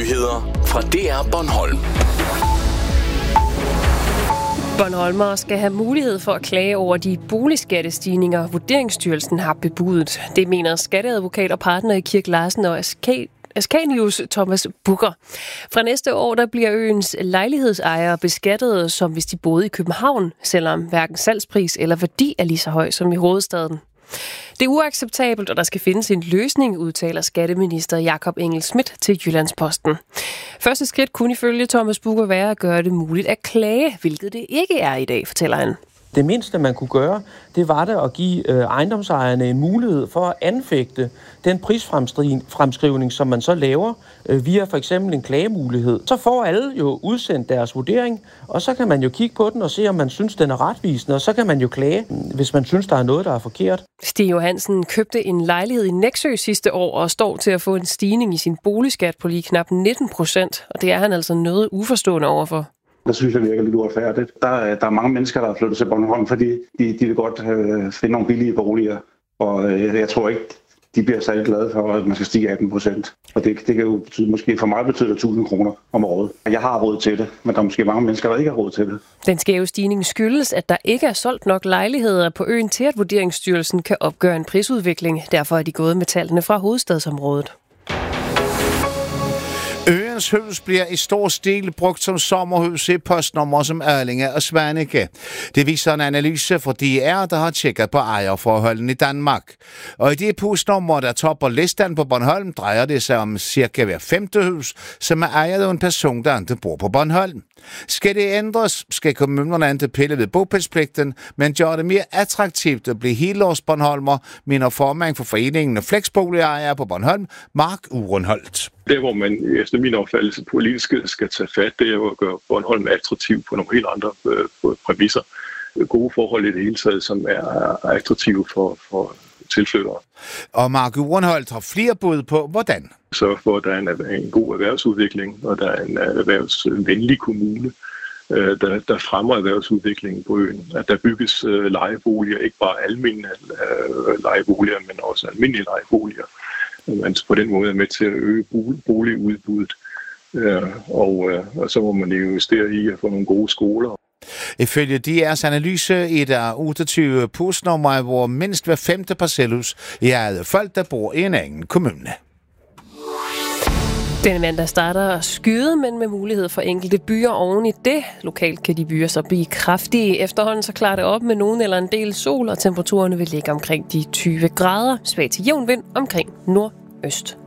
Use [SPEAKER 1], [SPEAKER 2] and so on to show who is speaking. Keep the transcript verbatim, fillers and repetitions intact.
[SPEAKER 1] Nyheder fra D R Bornholm.
[SPEAKER 2] Bornholmere skal have mulighed for at klage over de boligskattestigninger, Vurderingsstyrelsen har bebudet. Det mener skatteadvokat og partner i Kirk Larsen og Askanius Thomas Bugger. Fra næste år der bliver øens lejlighedsejere beskattet, som hvis de boede i København, selvom hverken salgspris eller værdi er lige så høj som i hovedstaden. Det er uacceptabelt, og der skal findes en løsning, udtaler skatteminister Jakob Engel-Schmidt til Jyllandsposten. Første skridt kunne ifølge Thomas Bugger være at gøre det muligt at klage, hvilket det ikke er i dag, fortæller han.
[SPEAKER 3] Det mindste, man kunne gøre, det var det at give øh, ejendomsejerne en mulighed for at anfægte den prisfremskrivning, som man så laver øh, via for eksempel en klagemulighed. Så får alle jo udsendt deres vurdering, og så kan man jo kigge på den og se, om man synes, den er retvisende, og så kan man jo klage, hvis man synes, der er noget, der er forkert.
[SPEAKER 2] Stig Johansen købte en lejlighed i Nexø sidste år og står til at få en stigning i sin boligskat på lige knap nitten procent, og det er han altså noget uforstående overfor.
[SPEAKER 4] Det synes jeg virker lidt uretfærdigt. Der, der er mange mennesker, der har flyttet til Bornholm, fordi de, de vil godt øh, finde nogle billige boliger. Og øh, jeg tror ikke, de bliver særlig glade for, at man skal stige atten procent. Og det, det kan jo betyde, måske for mig betyde tusind kroner om året. Jeg har råd til det, men der er måske mange mennesker, der ikke har råd til det.
[SPEAKER 2] Den skæve stigning skyldes, at der ikke er solgt nok lejligheder på øen til, at Vurderingsstyrelsen kan opgøre en prisudvikling. Derfor er de gået med tallene fra hovedstadsområdet.
[SPEAKER 5] Øens hus bliver i stor stil brugt som sommerhus i postnummer som Ørlinge og Svaneke. Det viser en analyse fra D R, der har tjekket på ejerforholdene i Danmark. Og i de postnumre, der topper listen på Bornholm, drejer det sig om cirka hver femte hus, som er ejet af en person, der ikke bor på Bornholm. Skal det ændres, skal kommunerne ikke pille ved bopælspligten, men gøre det mere attraktivt at blive helårs Bornholmer, mener formand for foreningen af flexboligejere på Bornholm, Mark Urenholdt.
[SPEAKER 6] Der, hvor man efter min opfattelse politisk skal tage fat, det er jo at gøre Bornholm attraktiv på nogle helt andre øh, præmisser. Gode forhold i det hele taget, som er attraktive for, for tilflyttere.
[SPEAKER 5] Og Mark Urenholdt har flere bud på, hvordan.
[SPEAKER 6] Så for, at der er en, en god erhvervsudvikling, og der er en erhvervsvenlig kommune, øh, der, der fremmer erhvervsudviklingen på øen. At der bygges øh, lejeboliger, ikke bare almindelige øh, lejeboliger, men også almindelige lejeboliger. Man på den måde er med til at øge boligudbuddet, og, og så må man jo investere i at få nogle gode skoler.
[SPEAKER 5] Ifølge D R's analyse er der otteogtyve postnumre, hvor mindst hver femte parcelhus er ejet folk, der bor i en anden kommune.
[SPEAKER 2] Denne mandag starter at skyde, men med mulighed for enkelte byer oven i det. Lokalt kan de byer så blive kraftige. Efterhånden så klarer det op med nogen eller en del sol, og temperaturerne vil ligge omkring de tyve grader. Svag til jævn vind omkring nordøst.